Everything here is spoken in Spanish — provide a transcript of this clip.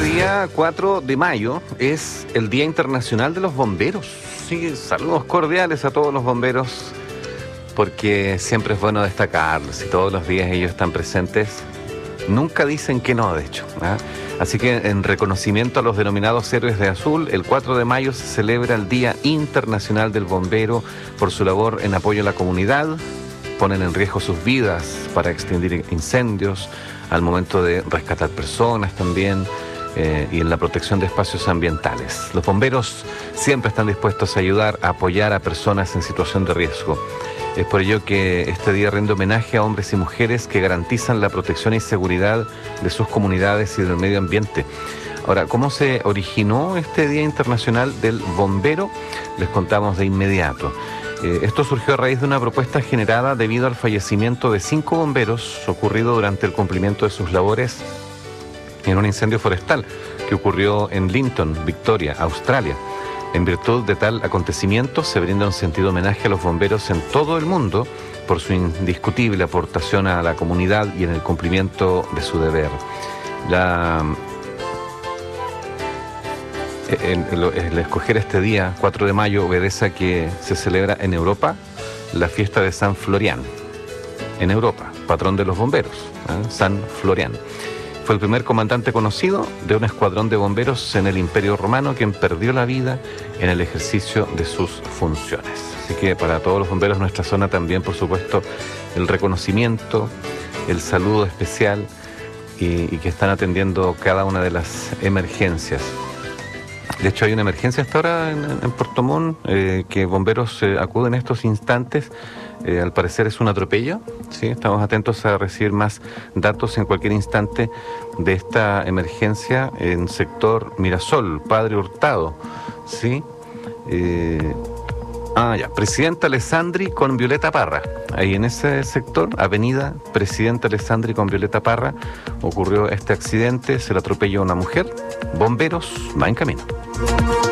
día 4 de mayo es el Día Internacional de los Bomberos. Sí, saludos cordiales a todos los bomberos, porque siempre es bueno destacarlos y todos los días ellos están presentes. Nunca dicen que no, de hecho, ¿eh? Así que en reconocimiento a los denominados héroes de azul, el 4 de mayo se celebra el Día Internacional del Bombero por su labor en apoyo a la comunidad. Ponen en riesgo sus vidas para extinguir incendios, al momento de rescatar personas también, y en la protección de espacios ambientales. Los bomberos siempre están dispuestos a ayudar, a apoyar a personas en situación de riesgo. Es por ello que este día rinde homenaje a hombres y mujeres que garantizan la protección y seguridad de sus comunidades y del medio ambiente. Ahora, ¿cómo se originó este Día Internacional del Bombero? Les contamos de inmediato. Esto surgió a raíz de una propuesta generada debido al fallecimiento de 5 bomberos ocurrido durante el cumplimiento de sus labores en un incendio forestal que ocurrió en Lytton, Victoria, Australia. En virtud de tal acontecimiento se brinda un sentido homenaje a los bomberos en todo el mundo por su indiscutible aportación a la comunidad y en el cumplimiento de su deber. El escoger este día, 4 de mayo, obedece a que se celebra en Europa la fiesta de San Florián. En Europa, patrón de los bomberos, San Florián. Fue el primer comandante conocido de un escuadrón de bomberos en el Imperio Romano quien perdió la vida en el ejercicio de sus funciones. Así que para todos los bomberos de nuestra zona también, por supuesto, el reconocimiento, el saludo especial y que están atendiendo cada una de las emergencias. De hecho, hay una emergencia hasta ahora en Puerto Montt, que bomberos acuden en estos instantes. Al parecer es un atropello, ¿sí? Estamos atentos a recibir más datos en cualquier instante de esta emergencia en sector Mirasol, Padre Hurtado, ¿sí? Presidenta Alessandri con Violeta Parra. Ahí en ese sector, avenida Presidenta Alessandri con Violeta Parra, ocurrió este accidente, se le atropelló a una mujer. Bomberos va en camino.